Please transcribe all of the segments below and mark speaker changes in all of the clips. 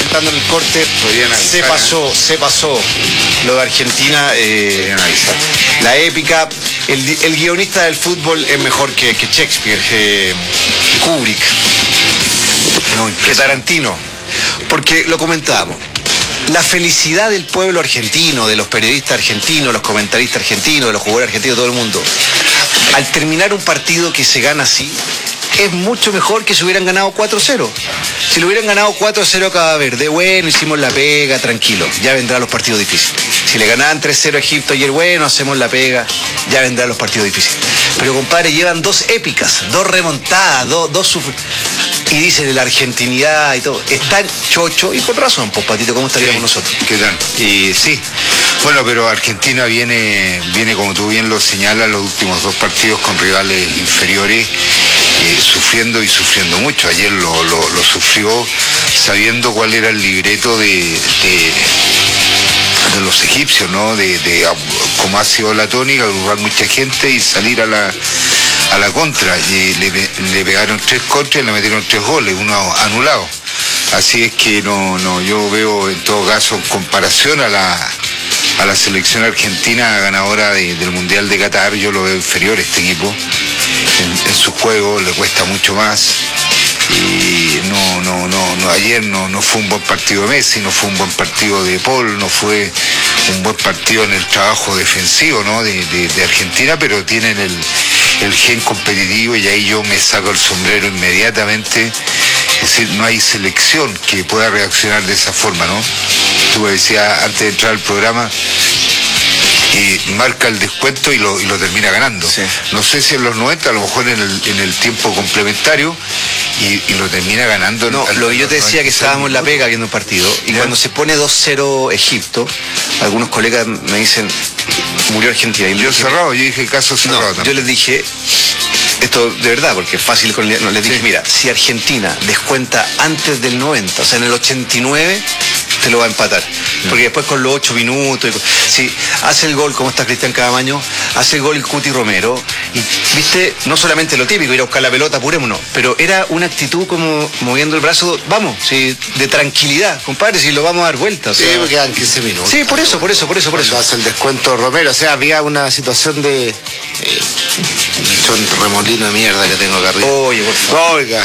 Speaker 1: comentando en el corte, se pasó lo de Argentina, la épica. El guionista del fútbol es mejor que Shakespeare, Kubrick, que Tarantino, porque lo comentábamos. La felicidad del pueblo argentino, de los periodistas argentinos, los comentaristas argentinos, de los jugadores argentinos, todo el mundo, al terminar un partido que se gana así, es mucho mejor que si hubieran ganado 4-0. Si lo hubieran ganado 4-0 a Cabo Verde, bueno, hicimos la pega, tranquilo, ya vendrán los partidos difíciles. Si le ganaban 3-0 a Egipto ayer, bueno, hacemos la pega, ya vendrán los partidos difíciles. Pero compadre, llevan 2 épicas, 2 remontadas, y dicen la argentinidad y todo. Están chocho y con razón, pues Patito, ¿cómo estaríamos nosotros?
Speaker 2: ¿Qué tal? Y sí, bueno, pero Argentina viene como tú bien lo señalas, los últimos 2 partidos con rivales inferiores, sufriendo mucho. Ayer lo sufrió sabiendo cuál era el libreto de los egipcios, ¿no? De cómo ha sido la tónica, agrupar mucha gente y salir a la contra. Y le pegaron 3 contras y le metieron 3 goles, uno anulado. Así es que yo veo en todo caso, en comparación a la selección argentina ganadora del Mundial de Qatar, yo lo veo inferior a este equipo. En su juego le cuesta mucho más. Y ayer no fue un buen partido de Messi, no fue un buen partido de Paul, no fue un buen partido en el trabajo defensivo, ¿no? de Argentina, pero tienen el gen competitivo y ahí yo me saco el sombrero inmediatamente. Es decir, no hay selección que pueda reaccionar de esa forma, ¿no? Tú me decías antes de entrar al programa, marca el descuento y lo termina ganando. Sí. No sé si en los 90, a lo mejor en el tiempo complementario, y lo termina ganando.
Speaker 1: No, lo que yo te decía que estábamos en la pega viendo un partido, y cuando se pone 2-0 Egipto, algunos colegas me dicen, murió Argentina. Y
Speaker 2: yo dije caso cerrado.
Speaker 1: No, yo les dije, esto de verdad, porque es fácil, les dije, mira, si Argentina descuenta antes del 90, o sea, en el 89, te lo va a empatar. Porque después con los 8 minutos, si hace el gol, como está Cristian Cavamaño, hace el gol el Cuti Romero, y viste, no solamente lo típico, ir a buscar la pelota, apurémonos, pero era una actitud como moviendo el brazo, vamos, sí, de tranquilidad, compadre, si lo vamos a dar vuelta. O sea,
Speaker 3: sí, porque quedan 15 minutos.
Speaker 1: Sí, por eso.
Speaker 3: Hace el descuento Romero, o sea, había una situación de... son remolino de mierda que tengo acá arriba.
Speaker 1: Oye, por favor.
Speaker 3: Oiga.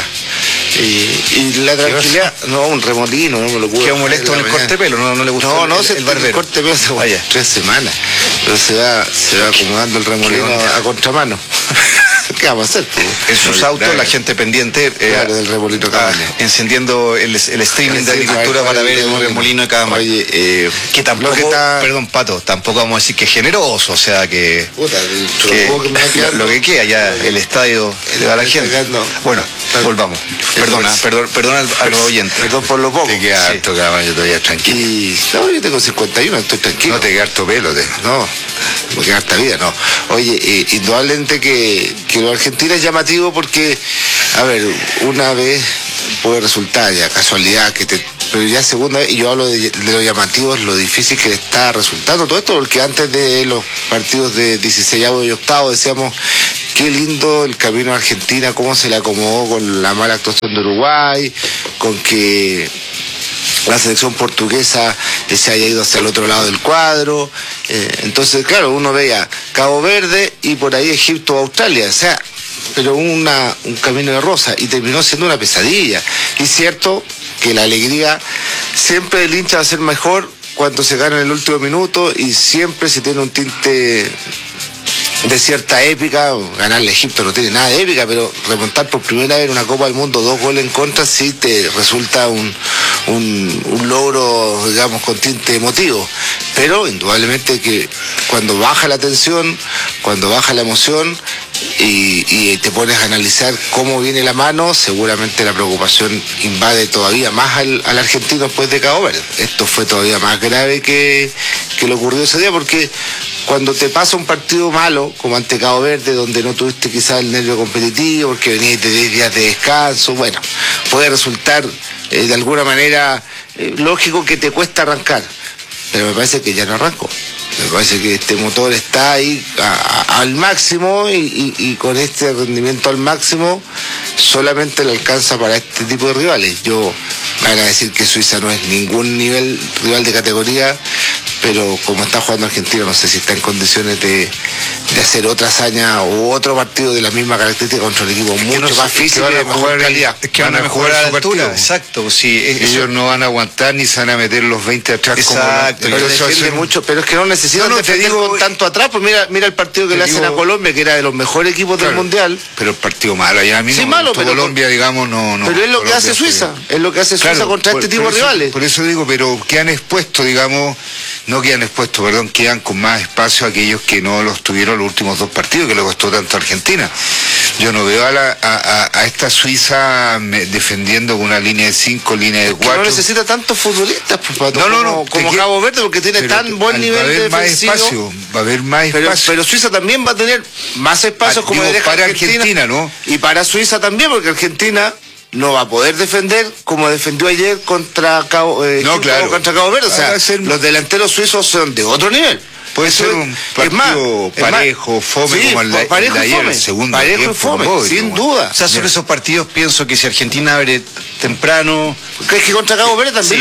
Speaker 3: Y la tranquilidad, no, un remolino, no me lo puedo.
Speaker 1: Quedó molesto con el corte de pelo, no le gustó el barbero.
Speaker 3: El corte de pelo hace 3 semanas, pero se va acomodando el remolino a contramano. ¿Qué vamos a hacer?
Speaker 1: En sus autos, la gente pendiente,
Speaker 3: del remolino
Speaker 1: encendiendo el streaming de agricultura para ver el remolino de cada mano.
Speaker 3: Oye,
Speaker 1: que tampoco, perdón, Pato, tampoco vamos a decir que es generoso, o sea que lo que queda ya, el estadio le da a la gente. Bueno, volvamos. Perdona a los oyentes.
Speaker 3: Perdón por lo poco.
Speaker 2: Te queda harto, caballo, todavía tranquilo.
Speaker 3: No, yo tengo 51, estoy tranquilo.
Speaker 2: No te queda harto pelo,
Speaker 3: no, me queda harta vida, no. Oye, indudablemente que lo argentino es llamativo porque, a ver, una vez puede resultar ya casualidad pero ya segunda vez, y yo hablo de lo llamativo, es lo difícil que le está resultando todo esto, porque antes de los partidos de 16avo y octavo decíamos, qué lindo el camino a Argentina, cómo se le acomodó con la mala actuación de Uruguay, con que la selección portuguesa se haya ido hacia el otro lado del cuadro. Entonces, claro, uno veía Cabo Verde y por ahí Egipto o Australia, o sea, pero un camino de rosa, y terminó siendo una pesadilla. Y es cierto que la alegría, siempre el hincha va a ser mejor cuando se gana en el último minuto, y siempre se tiene un tinte de cierta épica. Ganarle a Egipto no tiene nada de épica, pero remontar por primera vez en una Copa del Mundo 2 goles en contra sí te resulta un logro, digamos, con tinte emotivo. Pero indudablemente que cuando baja la tensión, cuando baja la emoción y te pones a analizar cómo viene la mano, seguramente la preocupación invade todavía más al argentino después de Cabo Verde. Esto fue todavía más grave que lo ocurrió ese día, porque cuando te pasa un partido malo, como ante Cabo Verde, donde no tuviste quizás el nervio competitivo, porque venías de 10 días de descanso, bueno, puede resultar de alguna manera lógico que te cuesta arrancar, pero me parece que ya no arrancó. Me parece que este motor está ahí al máximo y con este rendimiento al máximo solamente le alcanza para este tipo de rivales. Yo me van a decir que Suiza no es ningún nivel rival de categoría, pero como está jugando Argentina, no sé si está en condiciones de hacer otra hazaña o otro partido de la misma característica contra un equipo mucho más físico y de mejor calidad.
Speaker 1: Es que van a mejorar a la altura. Exacto. Sí,
Speaker 2: ellos no van a aguantar ni se van a meter los 20 atrás.
Speaker 1: Exacto.
Speaker 3: Pero defiende mucho, pero es que no necesitan defender con tanto atrás. Pues mira el partido que le hacen a Colombia, que era de los mejores equipos del Mundial.
Speaker 2: Pero el partido malo, ya a mí
Speaker 3: sí, malo, pero
Speaker 2: Colombia, digamos, no.
Speaker 3: Pero es lo que hace Suiza, es lo que hace Suiza contra este tipo de rivales.
Speaker 2: Por eso digo, pero quedan expuestos, digamos, quedan con más espacio aquellos que no los tuvieron los últimos 2 partidos, que le costó tanto a Argentina. Yo no veo a esta Suiza defendiendo con una línea de 5, línea de 4.
Speaker 3: No necesita tantos futbolistas, pues, Pato, como
Speaker 2: que,
Speaker 3: Cabo Verde, porque tiene tan buen nivel defensivo.
Speaker 2: Va a haber más espacio.
Speaker 3: Pero Suiza también va a tener más espacios como deja
Speaker 2: para Argentina, ¿no?
Speaker 3: Y para Suiza también, porque Argentina no va a poder defender como defendió ayer contra Cabo Verde. O sea, los delanteros suizos son de otro nivel.
Speaker 2: Puede ser un partido parejo, fome, como el de ayer, el segundo
Speaker 3: parejo y fome, sin duda.
Speaker 1: O sea, son esos partidos, pienso que si Argentina abre temprano...
Speaker 3: ¿Crees que contra Cabo Verde también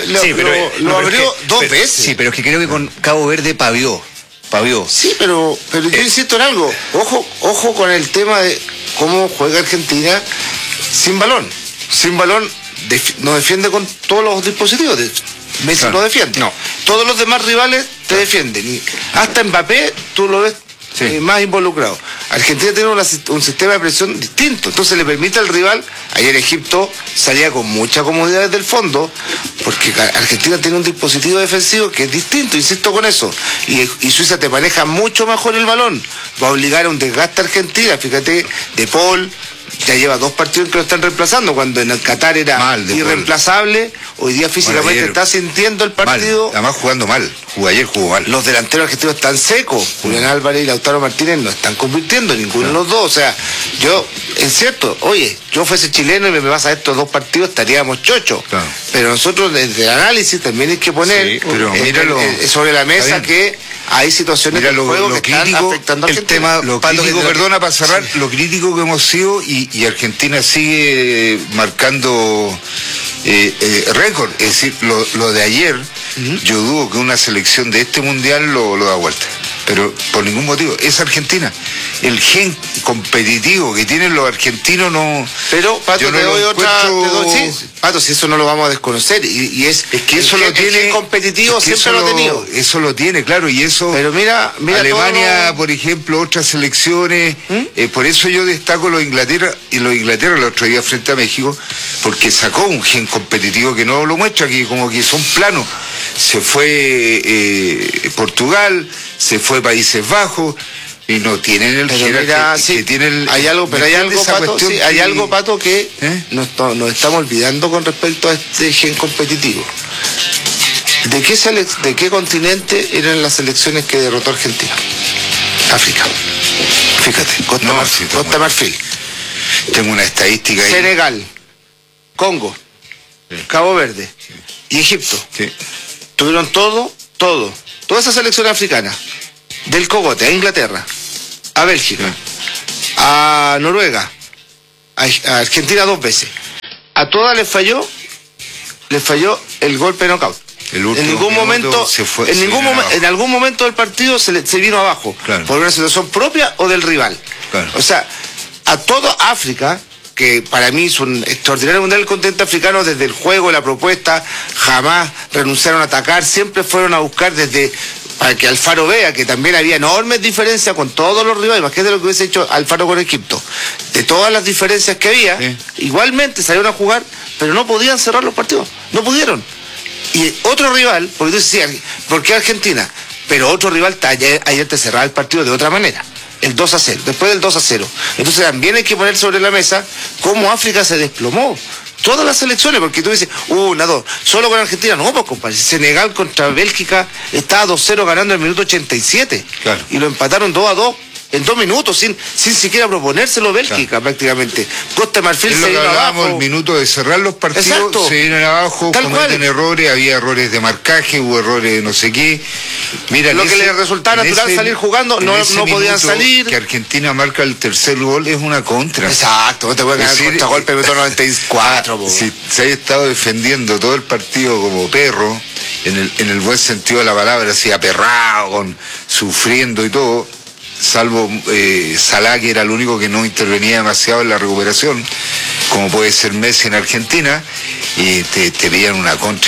Speaker 3: lo abrió 2 veces?
Speaker 1: Sí, pero es que creo que con Cabo Verde pavió.
Speaker 3: Sí, pero yo insisto en algo. Ojo con el tema de cómo juega Argentina sin balón. Sin balón no defiende con todos los dispositivos. Messi no defiende. No. Todos los demás rivales te defienden. Hasta Mbappé tú lo ves más involucrado. Argentina tiene un sistema de presión distinto. Entonces le permite al rival. Ayer Egipto salía con mucha comodidad desde el fondo, porque Argentina tiene un dispositivo defensivo que es distinto, insisto con eso. Y Suiza te maneja mucho mejor el balón. Va a obligar a un desgaste a Argentina. Fíjate, De Paul ya lleva 2 partidos en que lo están reemplazando, cuando en el Qatar era irreemplazable. Hoy día físicamente está sintiendo el partido.
Speaker 2: Además jugando mal. Ayer jugó mal.
Speaker 3: Los delanteros argentinos están secos. Julián Álvarez y Lautaro Martínez no están convirtiendo ninguno de los dos. O sea, es cierto, oye, yo fuese chileno y me vas a estos 2 partidos, estaríamos chochos. Claro. Pero nosotros desde el análisis también hay que poner sobre la mesa que hay situaciones del juego que están afectando
Speaker 2: el tema. Lo crítico, perdona para cerrar, lo crítico que hemos sido y Argentina sigue marcando récord. Es decir, lo de ayer, yo dudo que una selección de este mundial lo da vuelta. Pero por ningún motivo. Es Argentina. El gen competitivo que tienen los argentinos no...
Speaker 3: Pero, Pato, te doy otra... Pato, si eso no lo vamos a desconocer. Y es que eso lo tiene... El gen competitivo siempre lo ha tenido.
Speaker 2: Eso lo tiene, claro. Y eso...
Speaker 3: Pero mira
Speaker 2: Alemania, por ejemplo, otras selecciones... por eso yo destaco los Inglaterra el otro día frente a México, porque sacó un gen competitivo que no lo muestra, que como que son planos. Se fue Portugal, se fue Países Bajos y no tienen el
Speaker 3: que tiene hay algo, Pato, que nos estamos olvidando con respecto a este gen competitivo. ¿De qué continente eran las selecciones que derrotó Argentina? África. Fíjate, Costa Marfil.
Speaker 2: Tengo una estadística ahí.
Speaker 3: Senegal, Congo, Cabo Verde y Egipto.
Speaker 2: Sí.
Speaker 3: Tuvieron toda esa selección africana, del cogote a Inglaterra, a Bélgica, a Noruega, a Argentina 2 veces. A todas les falló el golpe de knockout. En algún momento del partido se vino abajo, por una situación propia o del rival. Claro. O sea, a toda África, que para mí es un extraordinario mundial del continente africano, desde el juego, la propuesta, jamás renunciaron a atacar, siempre fueron a buscar para que Alfaro vea que también había enormes diferencias con todos los rivales. Imagínate lo que hubiese hecho Alfaro con Egipto. De todas las diferencias que había, igualmente salieron a jugar, pero no podían cerrar los partidos, no pudieron. Y otro rival, porque tú decías, ¿por qué Argentina? Pero otro rival ayer te cerraba el partido de otra manera. El 2-0, después del 2-0. Entonces también hay que poner sobre la mesa cómo África se desplomó. Todas las selecciones, porque tú dices, 1-2, solo con Argentina, no, pues compadre. Senegal contra Bélgica estaba 2-0 ganando en el minuto 87. Claro. Y lo empataron 2-2 en 2 minutos, sin siquiera proponérselo Bélgica, prácticamente. Costa de Marfil
Speaker 2: es
Speaker 3: se vino abajo.
Speaker 2: El minuto de cerrar los partidos,
Speaker 3: exacto,
Speaker 2: se vienen abajo, cometen errores, había errores de marcaje, hubo errores de no sé qué. Mira,
Speaker 3: lo que les resultaba natural salir jugando, no podían salir.
Speaker 2: Que Argentina marca el tercer gol es una contra.
Speaker 3: Exacto, no te pueden ganar contragolpe en el 94.
Speaker 2: Si se ha estado defendiendo todo el partido como perro, en el buen sentido de la palabra, así aperrado, sufriendo y todo, salvo Salah, que era el único que no intervenía demasiado en la recuperación, como puede ser Messi en Argentina, y te pillan una contra,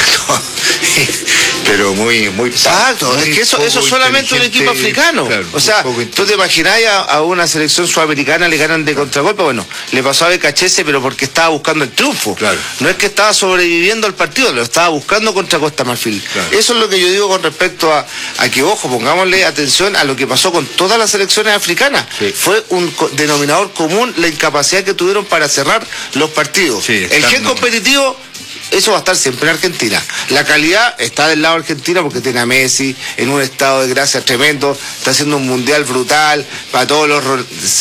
Speaker 2: pero muy
Speaker 3: exacto, es que eso solamente un equipo africano, claro, o sea, tú te imaginás a una selección sudamericana le ganan de contragolpe. Bueno, le pasó a Becachese, pero porque estaba buscando el triunfo,
Speaker 2: claro.
Speaker 3: No es que estaba sobreviviendo al partido, lo estaba buscando contra Costa Marfil, claro. Eso es lo que yo digo con respecto a que, ojo, pongámosle atención a lo que pasó con todas las selecciones africanas, sí. Fue un denominador común la incapacidad que tuvieron para cerrar los partidos, sí, el gen competitivo. Eso va a estar siempre en Argentina. La calidad está del lado de Argentina porque tiene a Messi en un estado de gracia tremendo, está haciendo un mundial brutal para todos los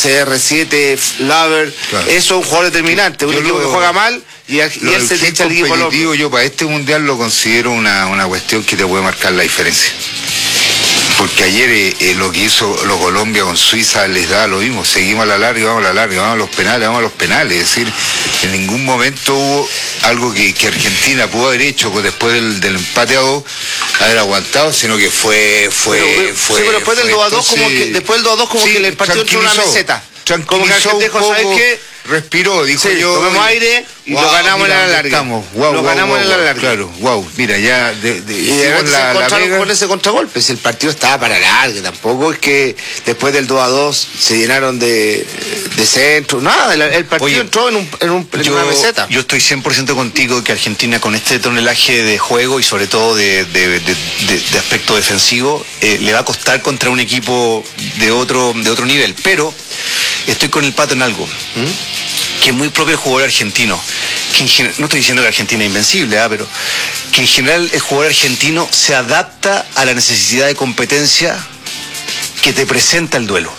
Speaker 3: CR7, Lover, claro. Eso es un jugador determinante, un equipo que juega mal y él se le echa el equipo al hombro.
Speaker 2: Yo para este mundial lo considero una cuestión que te puede marcar la diferencia. Porque ayer lo que hizo Colombia con Suiza les da lo mismo, seguimos a la larga, vamos a los penales, es decir, en ningún momento hubo algo que Argentina pudo haber hecho después del empate a 2, haber aguantado, sino que fue
Speaker 3: pero después del 2-2 como que el partido entró en una meseta.
Speaker 2: Como que Argentina dijo, ¿sabes qué? Respiró, dijo yo.
Speaker 3: Tomemos aire y lo ganamos en la larga. Lo ganamos en la larga.
Speaker 2: Claro, mira, ya.
Speaker 3: Y se encontraron con ese contragolpe. Si el partido estaba para larga, tampoco es que después del 2-2 se llenaron de centro, nada. El partido entró en una meseta.
Speaker 1: Yo estoy 100% contigo que Argentina, con este tonelaje de juego y sobre todo de aspecto defensivo, le va a costar contra un equipo de otro nivel. Pero estoy con el Pato en algo. Que es muy propio del jugador argentino, que no estoy diciendo que Argentina es invencible, pero que en general el jugador argentino se adapta a la necesidad de competencia que te presenta el duelo.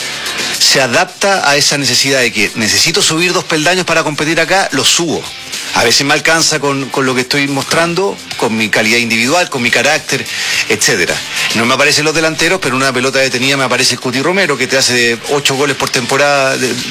Speaker 1: Se adapta a esa necesidad de que necesito subir 2 peldaños para competir acá, lo subo. A veces me alcanza con lo que estoy mostrando, con mi calidad individual, con mi carácter, etcétera. No me aparecen los delanteros, pero una pelota detenida me aparece el Cuti Romero, que te hace 8 goles por temporada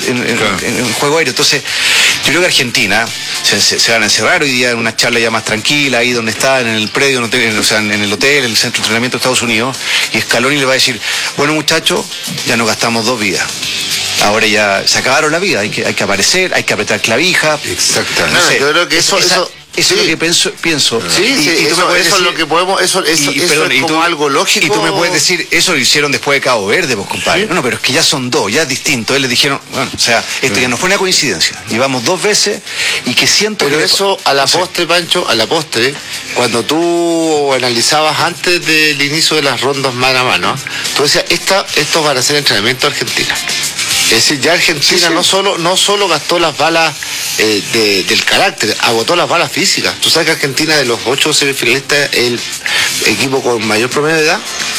Speaker 1: en juego aéreo. Entonces, yo creo que Argentina se van a encerrar hoy día en una charla ya más tranquila, ahí donde está, en el predio, en el hotel, en el centro de entrenamiento de Estados Unidos, y Scaloni le va a decir, bueno muchachos, ya nos gastamos 2 vidas. Ahora ya se acabaron la vida, hay que aparecer, hay que apretar clavija.
Speaker 2: Exactamente.
Speaker 3: No sé, yo creo que eso
Speaker 1: es lo que pienso.
Speaker 3: Sí, eso es lo que podemos, eso es como algo lógico.
Speaker 1: Y tú me puedes decir, eso lo hicieron después de Cabo Verde, vos, compadre.
Speaker 3: ¿Sí?
Speaker 1: No, pero es que ya son 2, ya es distinto. Él les dijeron, bueno, o sea, esto ya no fue una coincidencia. Llevamos 2 veces y que siento
Speaker 3: pero
Speaker 1: que...
Speaker 3: eso a la postre, Pancho, cuando tú analizabas antes del inicio de las rondas mano a mano, tú decías, estos van a ser entrenamiento Argentina. Es decir, ya Argentina no solo gastó las balas del carácter, agotó las balas físicas. Tú sabes que Argentina, de los 8 semifinalistas, el equipo con mayor promedio de edad,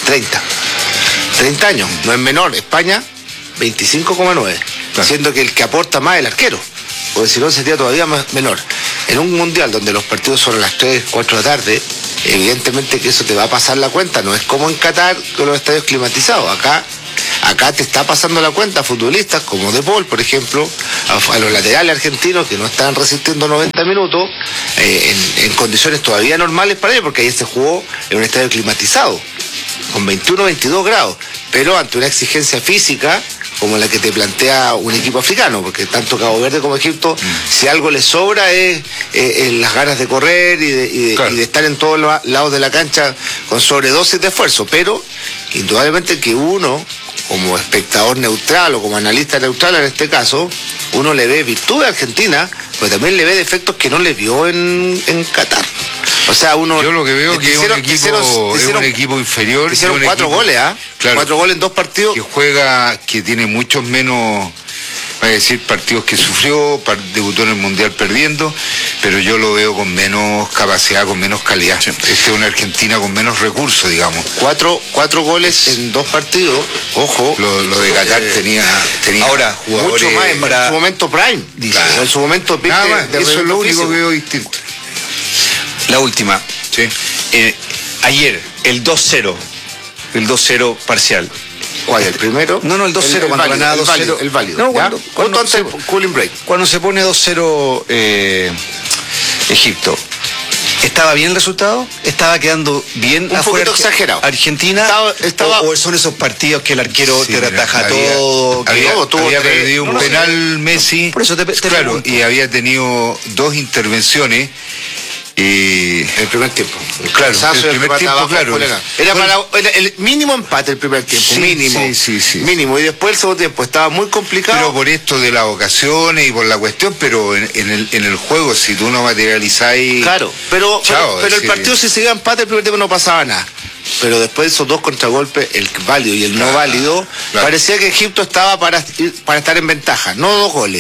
Speaker 3: 30 años, no es menor. España, 25,9, siendo que el que aporta más es el arquero, porque si no sería todavía más menor. En un mundial donde los partidos son a las 3, 4 de la tarde, evidentemente que eso te va a pasar la cuenta. No es como en Qatar con los estadios climatizados. Acá te está pasando la cuenta a futbolistas como De Paul, por ejemplo, a los laterales argentinos que no están resistiendo 90 minutos en condiciones todavía normales para ellos, porque ayer se jugó en un estadio climatizado, con 21, 22 grados, pero ante una exigencia física como la que te plantea un equipo africano, porque tanto Cabo Verde como Egipto, si algo les sobra es las ganas de correr y de estar en todos los lados de la cancha con sobredosis de esfuerzo, pero indudablemente que uno, como espectador neutral o como analista neutral en este caso, uno le ve virtud a Argentina, pero también le ve defectos que no le vio en Qatar. O sea,
Speaker 2: yo lo que veo es que es un equipo inferior.
Speaker 3: Hicieron 4 goles,
Speaker 2: Claro,
Speaker 3: 4 goles en 2 partidos.
Speaker 2: Que tiene muchos menos Va a decir partidos que sufrió, debutó en el Mundial perdiendo, pero yo lo veo con menos capacidad, con menos calidad. Sí. Esta es una Argentina con menos recursos, digamos.
Speaker 3: Cuatro goles en 2 partidos, ojo.
Speaker 2: Lo de Qatar tenía
Speaker 3: ahora jugadores mucho más en su momento prime, dice, claro. En su momento pique.
Speaker 2: Nada más, eso es lo único que veo distinto.
Speaker 1: La última.
Speaker 2: Sí.
Speaker 1: Ayer, el 2-0 parcial.
Speaker 3: ¿Cuál? ¿El primero?
Speaker 1: No, el 2-0 cuando ganaba 2-0.
Speaker 3: El válido.
Speaker 1: No, cuando
Speaker 3: antes del cooling break.
Speaker 1: Cuando se pone 2-0 Egipto. ¿Estaba bien el resultado? ¿Estaba quedando bien
Speaker 3: un poquito exagerado
Speaker 1: Argentina? ¿O son esos partidos que el arquero te ataja todo?
Speaker 2: Había perdido un penal Messi. Por eso te claro, y había tenido 2 intervenciones.
Speaker 3: El primer tiempo.
Speaker 2: Claro, el primer tiempo, claro.
Speaker 3: Era para el mínimo empate el primer tiempo,
Speaker 2: sí,
Speaker 3: mínimo.
Speaker 2: Sí.
Speaker 3: Mínimo. Y después el segundo tiempo estaba muy complicado.
Speaker 2: Pero por esto de las ocasiones y por la cuestión, pero en el juego, si tú no materializáis...
Speaker 3: Claro, pero el partido si se iba empate el primer tiempo no pasaba nada. Pero después de esos 2 contragolpes, el válido y el no válido, parecía que Egipto estaba para estar en ventaja, no 2 goles.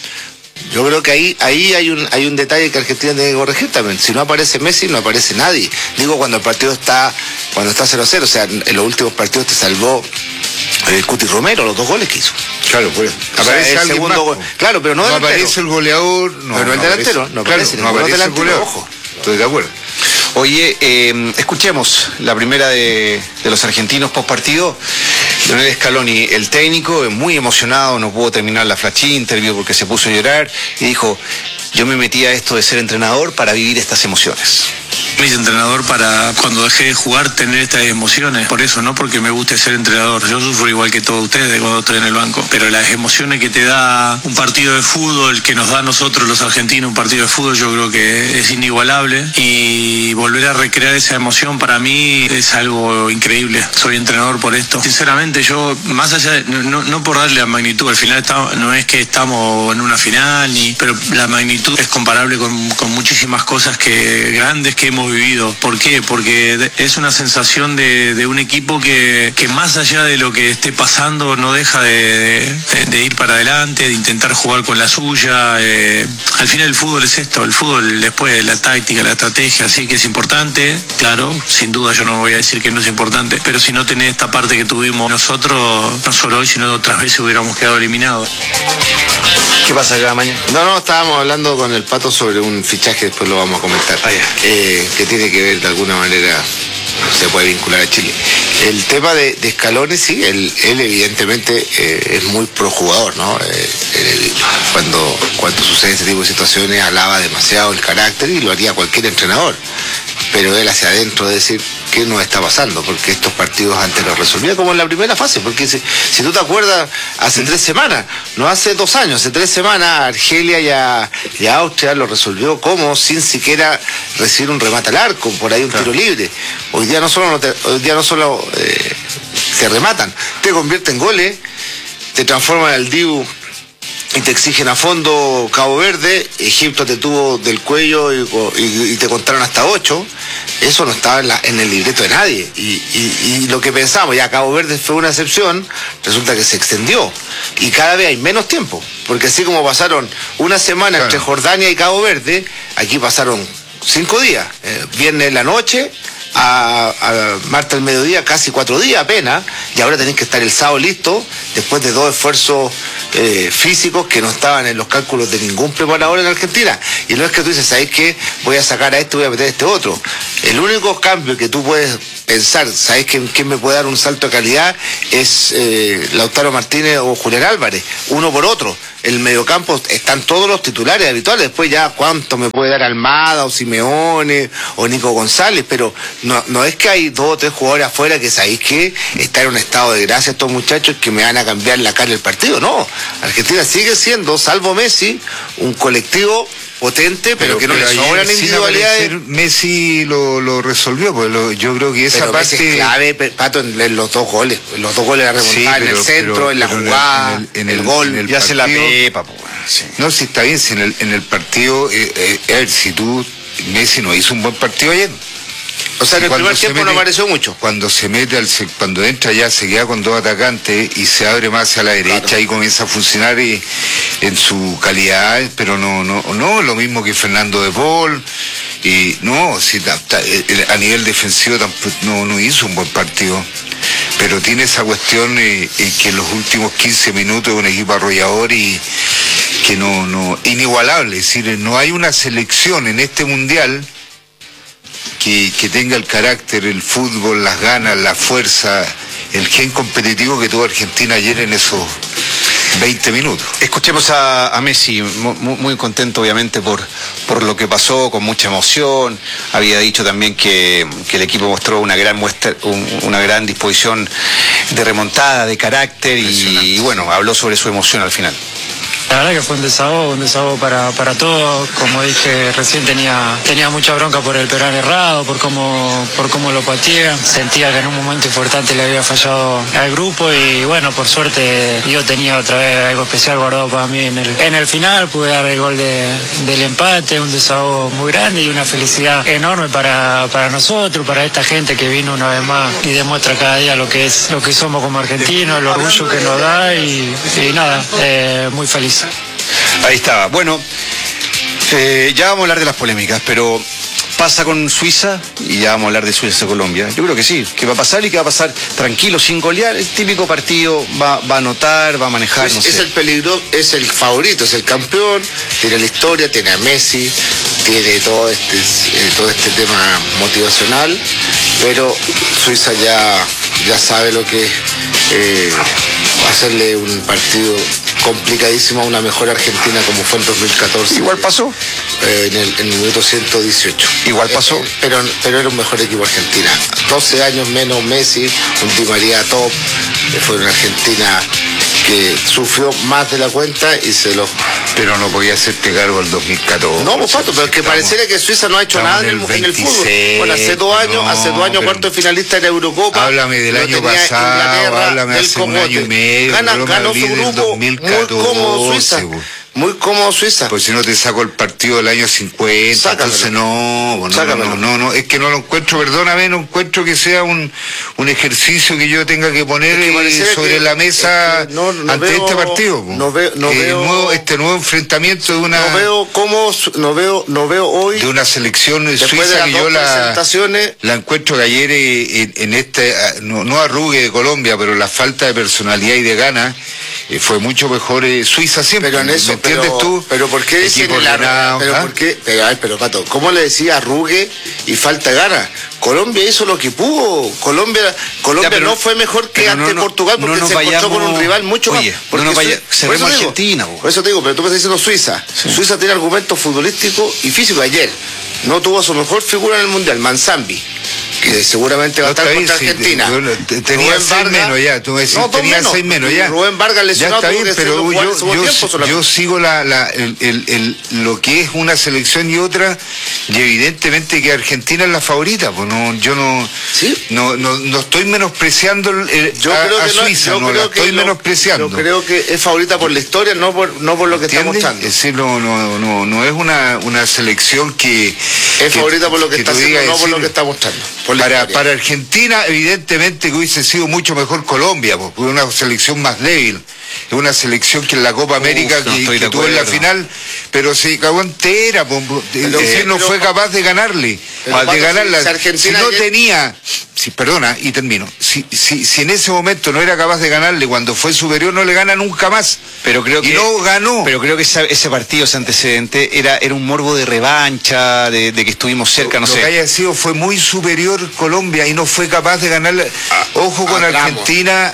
Speaker 3: Yo creo que ahí hay un detalle que Argentina tiene que corregir también. Si no aparece Messi, no aparece nadie. Digo, cuando el partido está 0-0, o sea, en los últimos partidos te salvó Cuti Romero, los 2 goles que hizo.
Speaker 2: Claro, pues.
Speaker 3: Aparece el segundo gol. Claro, pero no
Speaker 2: aparece el goleador,
Speaker 3: pero el delantero, no aparece
Speaker 2: el goleador. Ojo. Estoy de acuerdo.
Speaker 1: Oye, escuchemos la primera de los argentinos post partido. Lionel Scaloni, el técnico, muy emocionado, no pudo terminar la flash interview porque se puso a llorar y dijo: yo me metí a esto de ser entrenador para vivir estas emociones.
Speaker 4: Me hice entrenador para, cuando dejé de jugar, tener estas emociones. Por eso, no porque me guste ser entrenador. Yo sufro igual que todos ustedes cuando estoy en el banco. Pero las emociones que te da un partido de fútbol, que nos da a nosotros los argentinos un partido de fútbol, yo creo que es inigualable. Y volver a recrear esa emoción para mí es algo increíble. Soy entrenador por esto. Sinceramente, yo, más allá de, no por darle la magnitud, al final no es que estamos en una final, pero la magnitud es comparable con muchísimas cosas grandes que hemos vivido. ¿Por qué? Porque es una sensación de un equipo que más allá de lo que esté pasando no deja de ir para adelante, de intentar jugar con la suya. Al final el fútbol es esto, el fútbol después la táctica, la estrategia, así que es importante, claro, sin duda yo no voy a decir que no es importante, pero si no tenés esta parte que tuvimos nosotros, no solo hoy, sino otras veces hubiéramos quedado eliminados.
Speaker 1: ¿Qué pasa acá mañana?
Speaker 3: No, estábamos hablando con el Pato sobre un fichaje, después lo vamos a comentar. Que tiene que ver de alguna manera, se puede vincular a Chile. El tema de Scaloni, sí, él evidentemente es muy pro jugador, ¿no? Cuando sucede este tipo de situaciones, alaba demasiado el carácter y lo haría cualquier entrenador. Pero él hacia adentro de decir qué nos está pasando, porque estos partidos antes los resolvía como en la primera fase, porque si tú te acuerdas, hace 3 semanas, no hace 2 años, hace 3 semanas Argelia y a Austria lo resolvió como sin siquiera recibir un remate al arco, por ahí un tiro libre. Hoy día no solo te rematan, te convierten en goles, te transforman al Dibu y te exigen a fondo Cabo Verde. Egipto te tuvo del cuello y te contaron hasta 8. Eso no estaba en el libreto de nadie. Y lo que pensamos, ya Cabo Verde fue una excepción, resulta que se extendió. Y cada vez hay menos tiempo. Porque así como pasaron una semana entre Jordania y Cabo Verde, aquí pasaron 5 días. Viernes en la noche, a martes al mediodía, casi 4 días apenas, y ahora tenés que estar el sábado listo, después de 2 esfuerzos físicos que no estaban en los cálculos de ningún preparador en Argentina. Y no es que tú dices, ¿sabes qué? Voy a sacar a este, voy a meter a este otro. El único cambio que tú puedes pensar, ¿sabes quién me puede dar un salto de calidad? Es Lautaro Martínez o Julián Álvarez, uno por otro. El mediocampo están todos los titulares habituales, después ya cuánto me puede dar Almada o Simeone o Nico González, pero no es que hay 2 o 3 jugadores afuera que sabéis que está en un estado de gracia estos muchachos que me van a cambiar la cara del partido. No, Argentina sigue siendo, salvo Messi, un colectivo potente, pero que no le sobran individualidades.
Speaker 2: Messi lo resolvió, pues yo creo que esa
Speaker 3: pero
Speaker 2: parte
Speaker 3: Messi es clave, Pato, en los 2 goles, la remontada, en el centro, en la jugada, en el gol,
Speaker 1: ya se la pepa, pues.
Speaker 2: Sí. No, si está bien, si en el partido, si Messi no hizo un buen partido ayer.
Speaker 3: O sea, en el primer tiempo no apareció mucho.
Speaker 2: Cuando se mete, cuando entra ya se queda con dos atacantes y se abre más hacia la derecha, y comienza a funcionar en su calidad, pero no lo mismo que Fernando de Paul. Y no, si, a nivel defensivo tampoco, no hizo un buen partido. Pero tiene esa cuestión que en los últimos 15 minutos es un equipo arrollador y que inigualable. Es decir, no hay una selección en este mundial que tenga el carácter, el fútbol, las ganas, la fuerza, el gen competitivo que tuvo Argentina ayer en esos 20 minutos.
Speaker 1: Escuchemos a Messi, muy contento obviamente por lo que pasó, con mucha emoción. Había dicho también que el equipo mostró una gran disposición de remontada, de carácter, y bueno, habló sobre su emoción al final.
Speaker 5: La verdad que fue un desahogo para todos. Como dije recién, tenía mucha bronca por el penal errado, por cómo lo pateé. Sentía que en un momento importante le había fallado al grupo, y bueno, por suerte yo tenía otra vez algo especial guardado para mí en el final. Pude dar el gol del empate, un desahogo muy grande y una felicidad enorme para nosotros, para esta gente que vino una vez más y demuestra cada día lo que somos como argentinos, el orgullo que nos da, y nada, muy feliz.
Speaker 1: Ahí estaba. Bueno, ya vamos a hablar de las polémicas, pero pasa con Suiza y ya vamos a hablar de Suiza-Colombia. Yo creo que sí, que va a pasar, y que va a pasar tranquilo, sin golear. El típico partido, va a anotar, va a manejar, no sé.
Speaker 3: Es el peligro, es el favorito, es el campeón, tiene la historia, tiene a Messi, tiene todo este tema motivacional, pero Suiza ya sabe lo que es hacerle un partido complicadísimo a una mejor Argentina como fue en 2014.
Speaker 1: Igual pasó.
Speaker 3: En el minuto 118.
Speaker 1: Igual pasó.
Speaker 3: Pero era un mejor equipo Argentina. 12 años menos Messi, un Di María top. Fue una Argentina que sufrió más de la cuenta y
Speaker 2: Pero no podía hacerte cargo el 2014.
Speaker 3: No, pues Pato, pero es que pareciera que Suiza no ha hecho nada en el fútbol. Bueno, hace dos años cuarto finalista en la Eurocopa.
Speaker 2: Háblame del año pasado, háblame hace un año y medio.
Speaker 3: Ganó su grupo, muy cómodo Suiza. Muy cómodo Suiza.
Speaker 2: Pues si no te saco el partido del año 50, sácamelo. Entonces no, es que no lo encuentro, perdóname, no encuentro que sea un ejercicio que yo tenga que poner sobre la mesa ante este partido. Este nuevo enfrentamiento de una...
Speaker 3: No veo hoy...
Speaker 2: De una selección suiza que yo la encuentro que ayer en este, no arrugue de Colombia, pero la falta de personalidad y de ganas, fue mucho mejor Suiza siempre.
Speaker 3: Pero en eso,
Speaker 2: ¿entiendes tú?
Speaker 3: Pero ¿por qué dicen pero Pato, ¿cómo le decía arrugue y falta gana? Colombia hizo lo que pudo. Colombia no fue mejor que ante Portugal, porque se encontró con un rival mucho más.
Speaker 1: Cerremos Argentina.
Speaker 3: Por eso te digo, pero tú me estás diciendo Suiza. Sí. Suiza tiene argumentos futbolísticos y físicos. Ayer no tuvo su mejor figura en el Mundial, Manzambi, que seguramente va a estar contra Argentina.
Speaker 2: Tenía 6 menos ya, tú me decís, tenía 6 menos ya.
Speaker 3: Rubén Vargas lesionado,
Speaker 2: ya está bien, pero yo sigo lo que es una selección y otra, y evidentemente que Argentina es la favorita, pues no estoy menospreciando a Suiza, no la estoy menospreciando.
Speaker 3: Yo creo que es favorita por la historia, no por lo que está mostrando.
Speaker 2: Es decir, no es una selección que
Speaker 3: es favorita por lo que está haciendo, no por lo que está mostrando.
Speaker 2: Para Argentina, evidentemente que hubiese sido mucho mejor Colombia, porque es una selección más débil. Es una selección que en la Copa América que tuvo en la final, pero se cagó entera, no fue capaz de ganarle. De ganarla. Si no tenía, perdona, y termino. Si en ese momento no era capaz de ganarle cuando fue superior, no le gana nunca más.
Speaker 1: Pero creo que
Speaker 2: no ganó.
Speaker 1: Pero creo que ese partido, ese antecedente, era un morbo de revancha, de que estuvimos cerca, no sé.
Speaker 2: Lo que haya sido, fue muy superior Colombia y no fue capaz de ganarle. Ojo con Argentina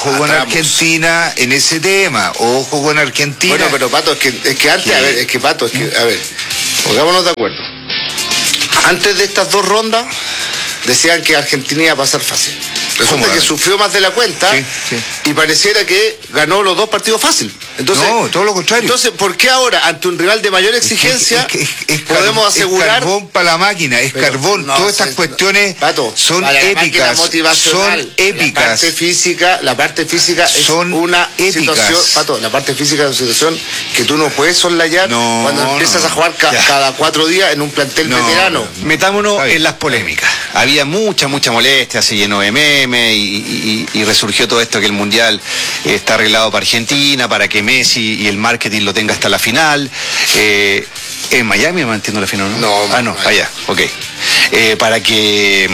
Speaker 2: en ese tema, ojo con Argentina.
Speaker 3: Bueno, pero Pato, es que antes, pongámonos de acuerdo. Antes de estas dos rondas, decían que Argentina iba a pasar fácil. Resulta que sufrió más de la cuenta y pareciera que ganó los dos partidos fácil. Entonces,
Speaker 2: no, todo lo contrario.
Speaker 3: Entonces, ¿por qué ahora, ante un rival de mayor exigencia, podemos asegurar...
Speaker 2: Es carbón para la máquina, carbón. Todas estas cuestiones son épicas. Son épicas.
Speaker 3: La parte física es una situación... Pato, la parte física es una situación que tú no puedes soslayar cuando empiezas a jugar cada 4 días en un plantel veterano.
Speaker 1: Metámonos en las polémicas. había mucha molestia, se llenó de memes y resurgió todo esto que el Mundial está arreglado para Argentina, para que Messi y el marketing lo tenga hasta la final. ¿En Miami me entiendo la final, no? No, allá, ok. Para que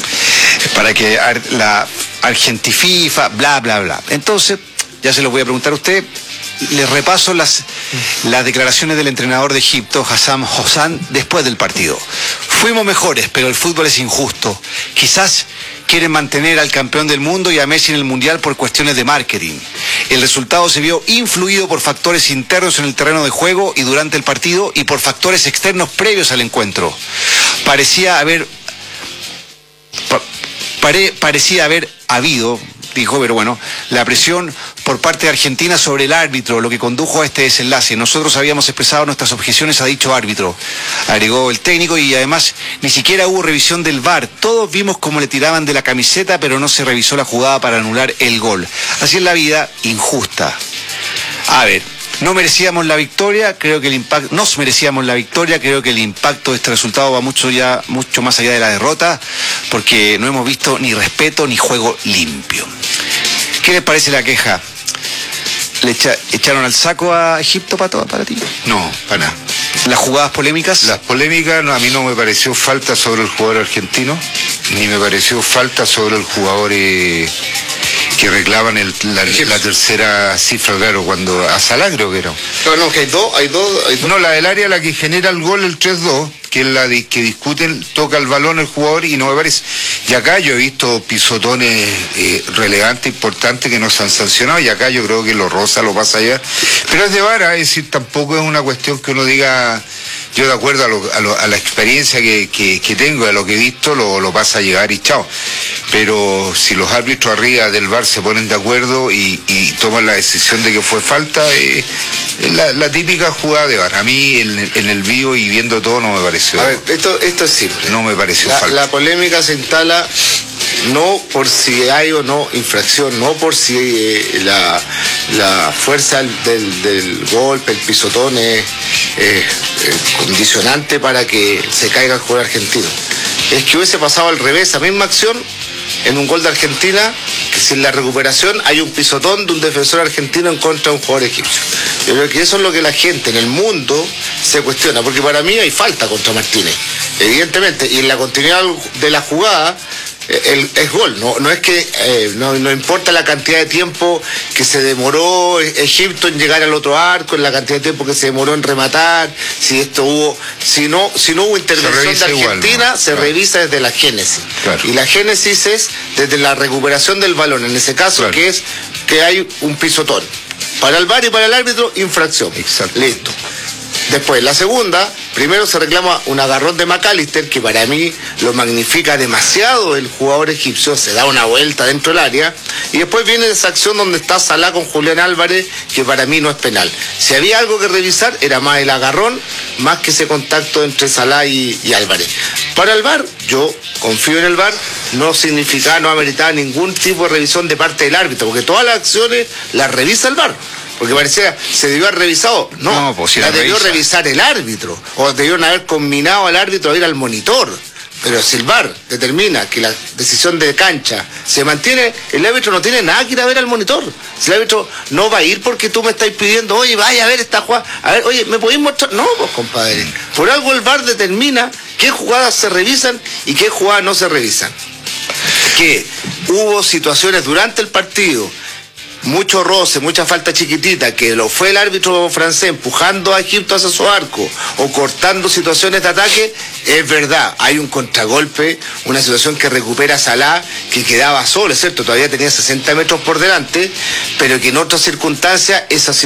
Speaker 1: la Argentififa, bla, bla, bla. Entonces, ya se lo voy a preguntar a usted. Les repaso las declaraciones del entrenador de Egipto, Hassan Hossam, después del partido. Fuimos mejores, pero el fútbol es injusto. Quizás quieren mantener al campeón del mundo y a Messi en el Mundial por cuestiones de marketing. El resultado se vio influido por factores internos en el terreno de juego y durante el partido y por factores externos previos al encuentro. Parecía haber habido, dijo, pero bueno, la presión por parte de Argentina sobre el árbitro, lo que condujo a este desenlace. Nosotros habíamos expresado nuestras objeciones a dicho árbitro, agregó el técnico, y además ni siquiera hubo revisión del VAR. Todos vimos cómo le tiraban de la camiseta, pero no se revisó la jugada para anular el gol. Así es la vida, injusta. A ver, no merecíamos la victoria, creo que el impacto, nos merecíamos la victoria, creo que el impacto de este resultado va mucho más allá de la derrota, porque no hemos visto ni respeto ni juego limpio. ¿Qué les parece la queja? ¿Le echaron al saco a Egipto para ti?
Speaker 2: No, para nada.
Speaker 1: ¿Las jugadas polémicas?
Speaker 2: Las polémicas, no, a mí no me pareció falta sobre el jugador argentino, ni me pareció falta sobre el jugador que reclaman la tercera cifra, claro, cuando a Salah creo que era.
Speaker 3: No, que hay dos.
Speaker 2: No, la del área, la que genera el gol, el 3-2, que es la que discuten, toca el balón el jugador y no me parece. Y acá yo he visto pisotones relevantes, importantes, que no se han sancionado, y acá yo creo que lo rosa, lo pasa allá. Pero es de vara, es decir, tampoco es una cuestión que uno diga, yo de acuerdo a la experiencia que tengo, a lo que he visto, lo pasa a llegar y chao. Pero si los árbitros arriba del VAR se ponen de acuerdo y toman la decisión de que fue falta, es la típica jugada de VAR. A mí en el vivo y viendo todo no me pareció.
Speaker 3: A ver, esto es simple.
Speaker 2: No me pareció falta.
Speaker 3: La polémica se instala no por si hay o no infracción, no por si la fuerza del golpe, el pisotón es condicionante para que se caiga el jugador argentino. Es que hubiese pasado al revés, la misma acción en un gol de Argentina, que si en la recuperación hay un pisotón de un defensor argentino en contra de un jugador egipcio. Yo creo que eso es lo que la gente en el mundo se cuestiona, porque para mí hay falta contra Martínez, evidentemente, y en la continuidad de la jugada es gol, no es que no importa la cantidad de tiempo que se demoró Egipto en llegar al otro arco, en la cantidad de tiempo que se demoró en rematar, si no hubo intervención de Argentina, igual, ¿no? Se revisa desde la génesis. Claro. Y la génesis es desde la recuperación del balón, en ese caso, claro, que es que hay un pisotón. Para el VAR y para el árbitro, infracción.
Speaker 2: Exacto.
Speaker 3: Listo. Después, la segunda, primero se reclama un agarrón de McAllister, que para mí lo magnifica demasiado el jugador egipcio, se da una vuelta dentro del área, y después viene esa acción donde está Salah con Julián Álvarez, que para mí no es penal. Si había algo que revisar, era más el agarrón, más que ese contacto entre Salah y Álvarez. Para el VAR, yo confío en el VAR, no ameritaba ningún tipo de revisión de parte del árbitro, porque todas las acciones las revisa el VAR. Porque parecía, se debió haber revisado. No, pues si la debió revisar el árbitro. O debieron haber combinado al árbitro a ir al monitor. Pero si el VAR determina que la decisión de cancha se mantiene, el árbitro no tiene nada que ir a ver al monitor. Si el árbitro no va a ir porque tú me estás pidiendo, oye, vaya a ver esta jugada. A ver, oye, ¿me podéis mostrar? No, pues compadre. Por algo el VAR determina qué jugadas se revisan y qué jugadas no se revisan. Que hubo situaciones durante el partido, mucho roce, mucha falta chiquitita, que lo fue el árbitro francés empujando a Egipto hacia su arco o cortando situaciones de ataque, es verdad, hay un contragolpe, una situación que recupera Salah, que quedaba solo, es cierto, todavía tenía 60 metros por delante, pero que en otras circunstancias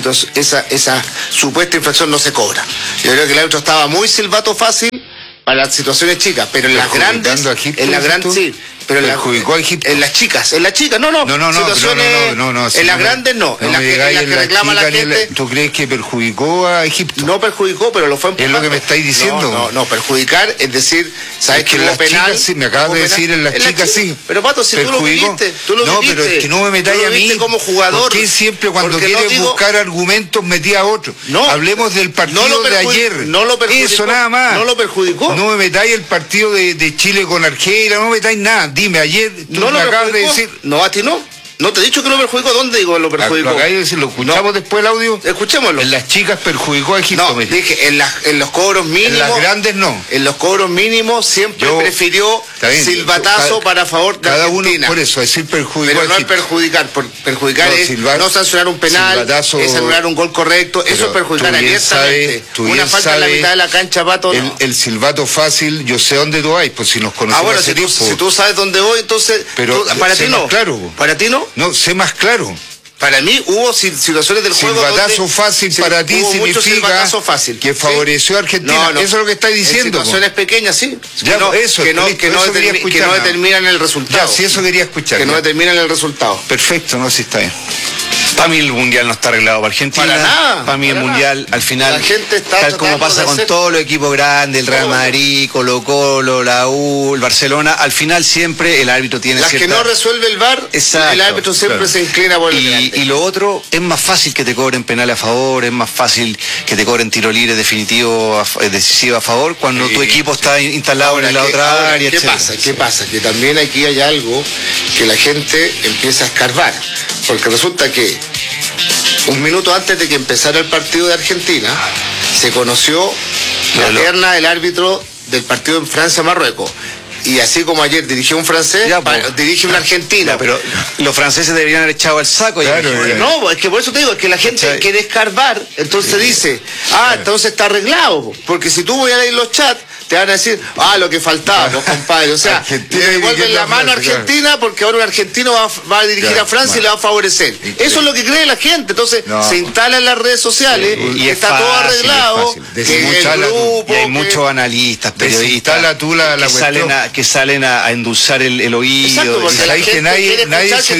Speaker 3: esa supuesta infracción no se cobra. Yo creo que el árbitro estaba muy silbato fácil para las situaciones chicas, pero en las grandes, Pero
Speaker 2: perjudicó a Egipto.
Speaker 3: En las chicas, no.
Speaker 2: Situaciones, no,
Speaker 3: en las grandes no. En las que reclama la gente.
Speaker 2: ¿Tú crees que perjudicó a Egipto?
Speaker 3: No perjudicó, pero lo fue empujando.
Speaker 2: ¿Es lo que me estáis diciendo?
Speaker 3: No, perjudicar es decir, ¿sabes que hubo penal?
Speaker 2: Chicas, sí, me acabas de decir en las chicas sí.
Speaker 3: Pero Pato, si tú lo viviste,
Speaker 2: No, pero es que no me metáis a mí.
Speaker 3: Como jugador.
Speaker 2: ¿Por qué siempre cuando quieres buscar argumentos metí a otro?
Speaker 3: No.
Speaker 2: Hablemos del partido de ayer.
Speaker 3: No lo perjudicó.
Speaker 2: Eso nada más.
Speaker 3: No lo perjudicó.
Speaker 2: No me metáis el partido de Chile con Argelia, no me metáis nada. Dime, ayer tú me acabas de decir.
Speaker 3: No, a ti no. No te he dicho que lo perjudicó. ¿Dónde digo lo perjudicó?
Speaker 2: Lo acabas de decir, ¿lo escuchamos después el audio?
Speaker 3: Escuchémoslo.
Speaker 2: En las chicas perjudicó a Egipto.
Speaker 3: No, dije, en los cobros mínimos.
Speaker 2: En las grandes no.
Speaker 3: En los cobros mínimos siempre prefirió silbatazo para favor de Argentina.
Speaker 2: Uno, por eso, decir perjudicó.
Speaker 3: Pero no es perjudicar. Perjudicar es no sancionar un penal, es anular un gol correcto. Eso es perjudicar abiertamente. Una falta en la mitad de la cancha, Pato.
Speaker 2: El silbato fácil, yo sé dónde tú vas, pues si nos conocemos.
Speaker 3: Bueno, si tú sabes dónde voy, entonces.
Speaker 2: Pero
Speaker 3: para ti no.
Speaker 2: Claro.
Speaker 3: ¿Para ti no?
Speaker 2: No, sé más claro.
Speaker 3: Para mí hubo situaciones del juego
Speaker 2: silbatazo fácil para ti significa
Speaker 3: fácil.
Speaker 2: Que favoreció a Argentina. No. Eso es lo que estáis diciendo.
Speaker 3: En situaciones pequeñas, sí.
Speaker 2: Ya,
Speaker 3: que no determinan el resultado.
Speaker 2: Ya, si eso quería escuchar.
Speaker 3: Que no determinan el resultado.
Speaker 2: Perfecto, no, si está bien.
Speaker 1: Para mí el Mundial no está arreglado para Argentina.
Speaker 3: Para nada.
Speaker 1: Para mí el Mundial, al final,
Speaker 3: la gente está
Speaker 1: tal como pasa con todos los equipos grandes, el Real Madrid, Colo-Colo, la U, el Barcelona, al final siempre el árbitro tiene
Speaker 3: las que no resuelve el VAR, el árbitro siempre se inclina por el grande.
Speaker 1: Y lo otro, es más fácil que te cobren penales a favor, es más fácil que te cobren tiro libre definitivo, decisivo a favor, cuando tu equipo está instalado en la otra área.
Speaker 3: ¿Qué pasa? Que también aquí hay algo que la gente empieza a escarbar. Porque resulta que un minuto antes de que empezara el partido de Argentina, se conoció la terna del árbitro del partido en Francia-Marruecos. Y así como ayer dirigió un francés, dirige un argentino.
Speaker 1: Ya, pero los franceses deberían haber echado al saco.
Speaker 3: Claro, no, es que por eso te digo, es que la gente quiere escarbar, entonces dice, entonces está arreglado. Porque si tú voy a leer los chats, te van a decir, lo que faltaba, pues, compadre. O sea, le devuelven la mano a Argentina porque ahora un argentino va a dirigir a Francia y le va a favorecer. Eso es lo que cree la gente. Entonces, se instala en las redes sociales y está todo arreglado.
Speaker 1: Y hay muchos analistas, periodistas que salen a endulzar el oído.
Speaker 3: Exacto, porque la gente
Speaker 2: nadie se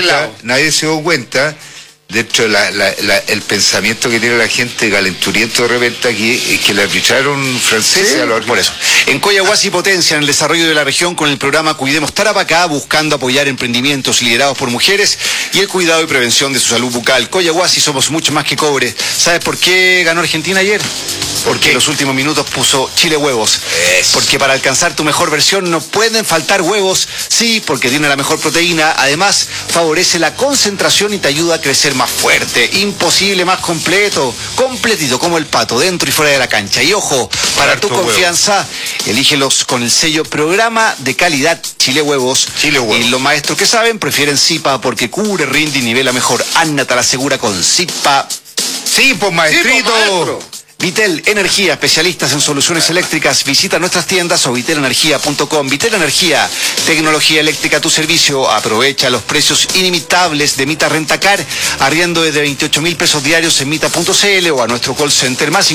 Speaker 2: dio cuenta. De hecho, el pensamiento que tiene la gente calenturiento de repente aquí es que le arbitraron franceses a los
Speaker 1: por eso. En Coyahuasi potencian el desarrollo de la región con el programa Cuidemos Tarapacá, buscando apoyar emprendimientos liderados por mujeres y el cuidado y prevención de su salud bucal. Coyahuasi somos mucho más que cobre. ¿Sabes por qué ganó Argentina ayer? Porque en los últimos minutos puso Chile Huevos. Porque para alcanzar tu mejor versión no pueden faltar huevos. Sí, porque tiene la mejor proteína. Además, favorece la concentración y te ayuda a crecer más fuerte. Imposible más completo. Completito como el pato, dentro y fuera de la cancha. Y ojo, para tu confianza, elígelos con el sello Programa de Calidad Chile Huevos. Y los maestros que saben prefieren Zipa porque cubre, rinde y nivela mejor. Anna te la asegura con Zipa.
Speaker 2: Sí, pues maestrito.
Speaker 1: Vitel Energía, especialistas en soluciones eléctricas. Visita nuestras tiendas o vitelenergia.com. Vitel Energía, tecnología eléctrica a tu servicio. Aprovecha los precios inimitables de Mita Rentacar, arriendo desde 28.000 pesos diarios en mita.cl o a nuestro call center más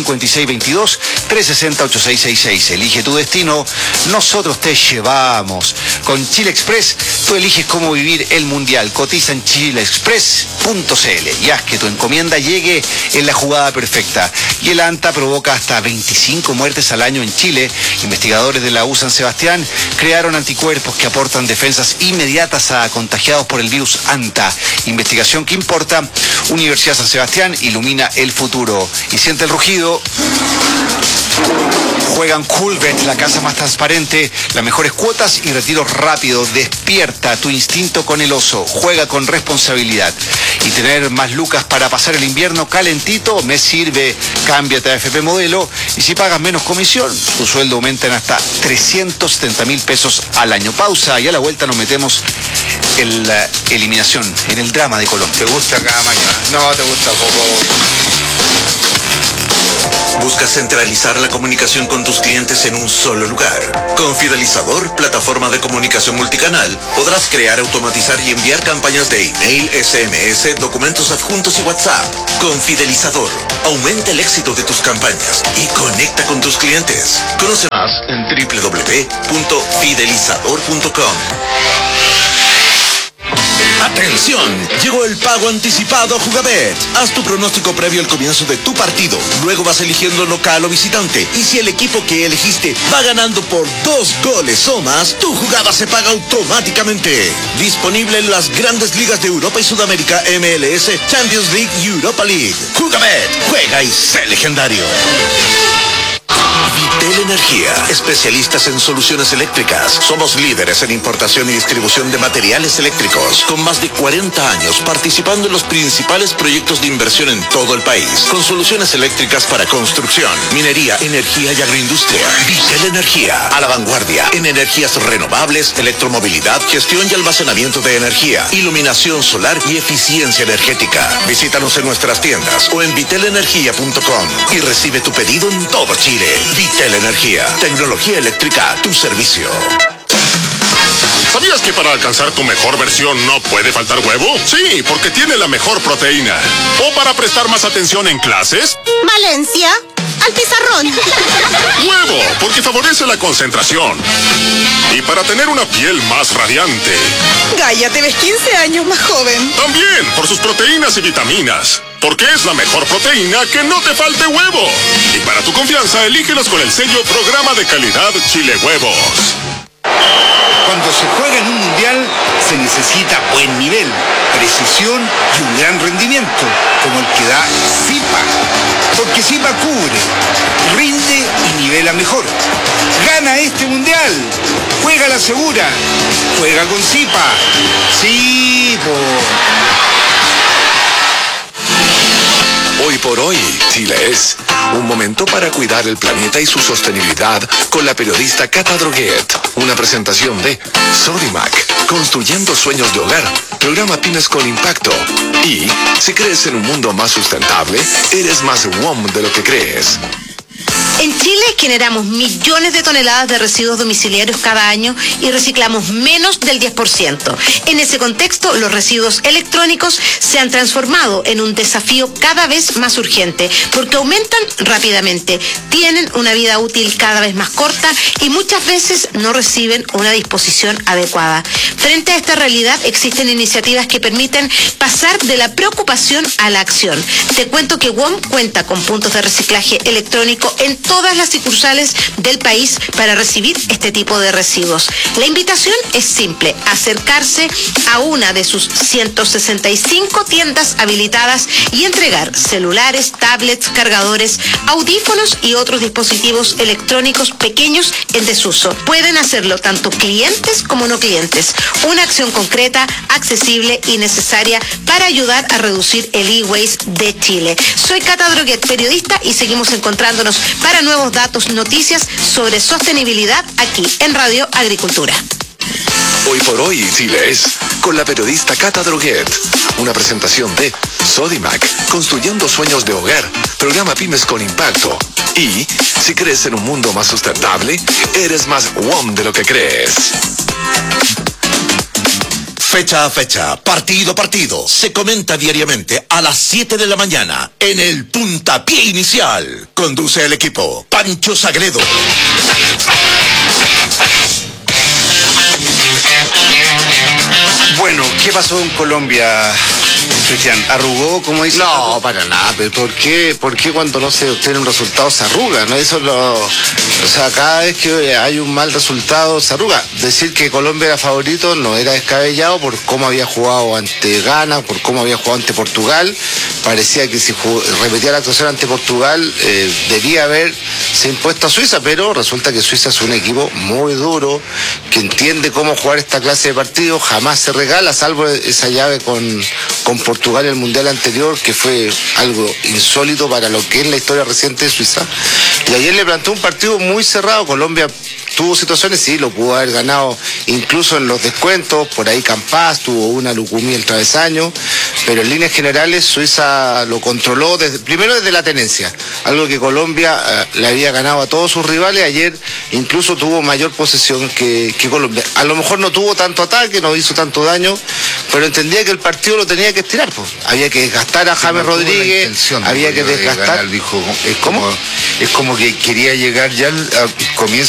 Speaker 1: 5622-360-8666. Elige tu destino, nosotros te llevamos. Con Chile Express, tú eliges cómo vivir el Mundial. Cotiza en chileexpress.cl y haz que tu encomienda llegue en la jugada perfecta. Y el ANTA provoca hasta 25 muertes al año en Chile. Investigadores de la U San Sebastián crearon anticuerpos que aportan defensas inmediatas a contagiados por el virus ANTA. Investigación que importa. Universidad San Sebastián ilumina el futuro. Y siente el rugido. Juegan Coolbet, la casa más transparente, las mejores cuotas y retiros rápidos. Despierta tu instinto con el oso. Juega con responsabilidad. Y tener más lucas para pasar el invierno calentito me sirve. Cámbiate a FP Modelo y si pagas menos comisión, tu sueldo aumenta en hasta 370.000 pesos al año. Pausa y a la vuelta nos metemos en la eliminación, en el drama de Colombia.
Speaker 2: ¿Te gusta cada mañana?
Speaker 3: No, te gusta poco.
Speaker 6: ¿Buscas centralizar la comunicación con tus clientes en un solo lugar? Con Fidelizador, plataforma de comunicación multicanal, podrás crear, automatizar y enviar campañas de email, SMS, documentos adjuntos y WhatsApp. Con Fidelizador, aumenta el éxito de tus campañas y conecta con tus clientes. Conoce más en www.fidelizador.com. ¡Atención! Llegó el pago anticipado a Jugabet. Haz tu pronóstico previo al comienzo de tu partido. Luego vas eligiendo local o visitante. Y si el equipo que elegiste va ganando por 2 goles o más, tu jugada se paga automáticamente. Disponible en las grandes ligas de Europa y Sudamérica, MLS, Champions League y Europa League. Jugabet, juega y sé legendario. Vitel Energía, especialistas en soluciones eléctricas. Somos líderes en importación y distribución de materiales eléctricos, con más de 40 años participando en los principales proyectos de inversión en todo el país, con soluciones eléctricas para construcción, minería, energía y agroindustria. Vitel Energía, a la vanguardia en energías renovables, electromovilidad, gestión y almacenamiento de energía, iluminación solar y eficiencia energética. Visítanos en nuestras tiendas o en vitelenergia.com y recibe tu pedido en todo Chile. Vitel Energía, tecnología eléctrica a tu servicio.
Speaker 7: ¿Sabías que para alcanzar tu mejor versión no puede faltar huevo? Sí, porque tiene la mejor proteína. ¿O para prestar más atención en clases?
Speaker 8: Valencia, al pizarrón.
Speaker 7: Huevo, porque favorece la concentración. Y para tener una piel más radiante.
Speaker 8: Gaia, te ves 15 años más joven.
Speaker 7: También por sus proteínas y vitaminas. Porque es la mejor proteína que no te falte huevo. Y para tu confianza, elígelos con el sello Programa de Calidad Chile Huevos.
Speaker 2: Cuando se juega en un mundial se necesita buen nivel, precisión y un gran rendimiento, como el que da Zipa. Porque Zipa cubre, rinde y nivela mejor. Gana este mundial, juega la segura, juega con Zipa. Sí,
Speaker 9: Hoy por hoy, Chile es un momento para cuidar el planeta y su sostenibilidad con la periodista Cata Droguet. Una presentación de Sodimac, construyendo sueños de hogar, programa Pymes con Impacto. Y si crees en un mundo más sustentable, eres más WOM de lo que crees.
Speaker 10: En Chile generamos millones de toneladas de residuos domiciliarios cada año y reciclamos menos del 10%. En ese contexto, los residuos electrónicos se han transformado en un desafío cada vez más urgente porque aumentan rápidamente, tienen una vida útil cada vez más corta y muchas veces no reciben una disposición adecuada. Frente a esta realidad, existen iniciativas que permiten pasar de la preocupación a la acción. Te cuento que WOM cuenta con puntos de reciclaje electrónico en todas las sucursales del país para recibir este tipo de residuos. La invitación es simple: acercarse a una de sus 165 tiendas habilitadas y entregar celulares, tablets, cargadores, audífonos y otros dispositivos electrónicos pequeños en desuso. Pueden hacerlo tanto clientes como no clientes. Una acción concreta, accesible y necesaria para ayudar a reducir el e-waste de Chile. Soy Cata Droguet, periodista, y seguimos encontrándonos para nuevos datos, noticias sobre sostenibilidad aquí en Radio Agricultura.
Speaker 9: Hoy por hoy, Chile es con la periodista Cata Droguet. Una presentación de Sodimac, construyendo sueños de hogar, programa Pymes con Impacto. Y si crees en un mundo más sustentable, eres más WOM de lo que crees.
Speaker 6: Fecha a fecha, partido a partido, se comenta diariamente a las 7 de la mañana en el puntapié inicial. Conduce el equipo Pancho Sagredo.
Speaker 1: Bueno, ¿qué pasó en Colombia, Cristian? ¿Arrugó, como dice?
Speaker 3: No, para nada. ¿Pero por qué cuando no se obtiene un resultado se arruga? ¿No? O sea, cada vez que hay un mal resultado se arruga. Decir que Colombia era favorito no era descabellado por cómo había jugado ante Ghana, por cómo había jugado ante Portugal. Parecía que si repetía la actuación ante Portugal debía haberse impuesto a Suiza, pero resulta que Suiza es un equipo muy duro, que entiende cómo jugar esta clase de partidos, jamás se regala, salvo esa llave con Portugal en el Mundial anterior, que fue algo insólito para lo que es la historia reciente de Suiza. Y ayer le planteó un partido muy cerrado. Colombia tuvo situaciones, sí, lo pudo haber ganado incluso en los descuentos, por ahí Campas tuvo una Lucumí el travesaño, pero en líneas generales Suiza lo controló primero desde la tenencia, algo que Colombia le había ganado a todos sus rivales. Ayer incluso tuvo mayor posesión que Colombia. A lo mejor no tuvo tanto ataque, no hizo tanto daño, pero entendía que el partido lo tenía que estirar, pues. Había que desgastar a James Rodríguez, había que desgastar.
Speaker 2: Dijo, es como que quería llegar ya al comienzo